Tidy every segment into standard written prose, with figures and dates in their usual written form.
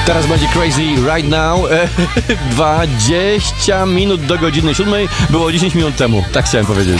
Teraz będzie Crazy Right Now. 20 minut do godziny 7. Było 10 minut temu. Tak chciałem powiedzieć.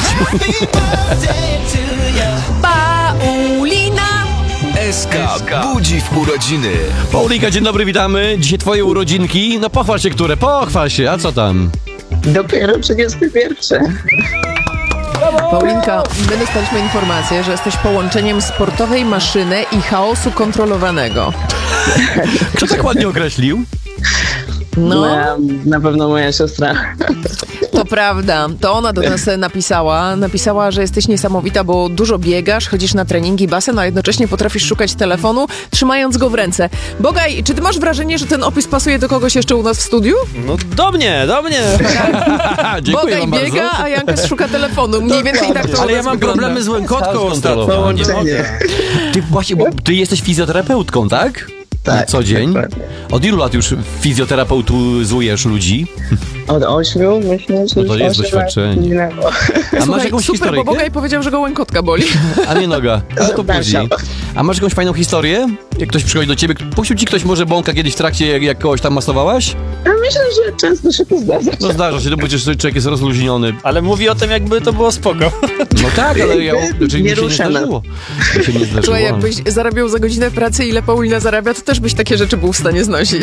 Paulina! SK budzi w urodziny. Paulinka, dzień dobry, witamy. Dzisiaj twoje urodzinki. No pochwal się, które? Pochwal się, a co tam? Dopiero 31. Paulinka, my dostaliśmy informację, że jesteś połączeniem sportowej maszyny i chaosu kontrolowanego. Kto tak ładnie określił? No, Na pewno moja siostra. to prawda. To ona do nas napisała, że jesteś niesamowita, bo dużo biegasz, chodzisz na treningi, basen, a jednocześnie potrafisz szukać telefonu, trzymając go w ręce. Bogaj, czy ty masz wrażenie, że ten opis pasuje do kogoś jeszcze u nas w studiu? No do mnie. Dziękuję Bogaj wam biega, bardzo. a Jankes szuka telefonu. Mniej więcej tak to Ale u ja nas mam wygląda. problemy z łękotką Chaos ostatnio. kontrolowany. Nie mogę. Ty właśnie, bo ty jesteś fizjoterapeutką, tak? Tak, Na co dzień? dokładnie. Od ilu lat już fizjoterapeutuzujesz ludzi? Od 8, myślę, że No to już jest 8 doświadczenie. lat minęło. A masz Słuchaj, jakąś super, bo historyjkę? Bogaj powiedział, że go łękotka boli. A nie noga. No to później. A masz jakąś fajną historię? Jak ktoś przychodzi do ciebie, puścił ci ktoś może bąka kiedyś w trakcie, jak kogoś tam masowałaś? A myślę, że często się to zdarza. No zdarza się, to bo przecież człowiek jest rozluźniony. Ale mówi o tym, jakby to było spoko. No tak, ale ja... Znaczy, Nie mi się nie ruszamy. zdarzyło. Mi się nie zdarzyło. Słuchaj, jakbyś zarabiał za godzinę pracy, ile Paulina zarabia, to też byś takie rzeczy był w stanie znosić.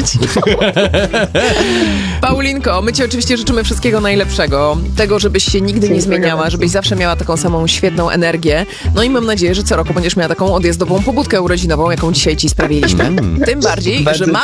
Paulinko, my ci oczywiście życzymy wszystkiego najlepszego. Tego, żebyś się nigdy nie zmieniała, żebyś zawsze miała taką samą świetną energię. No i mam nadzieję, że co roku będziesz miała taką odjazdową pobudkę urodzinową, jaką dzisiaj ci sprawiliśmy. Tym bardziej, Bardzo że mamy